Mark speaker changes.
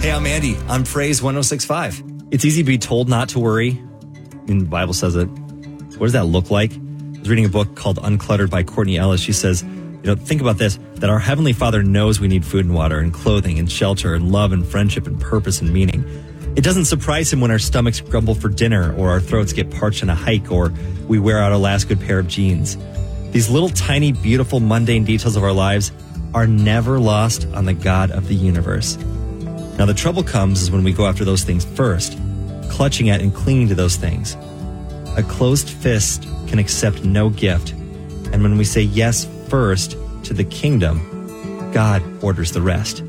Speaker 1: Hey, I'm Andy. I'm Praise 106.5.
Speaker 2: It's easy to be told not to worry. I mean, the Bible says it. What does that look like? I was reading a book called Uncluttered by Courtney Ellis. She says, think about this, that our Heavenly Father knows we need food and water and clothing and shelter and love and friendship and purpose and meaning. It doesn't surprise him when our stomachs grumble for dinner or our throats get parched on a hike or we wear out our last good pair of jeans. These little tiny, beautiful, mundane details of our lives are never lost on the God of the universe. Now, the trouble comes is when we go after those things first, clutching at and clinging to those things. A closed fist can accept no gift, and when we say yes first to the kingdom, God orders the rest.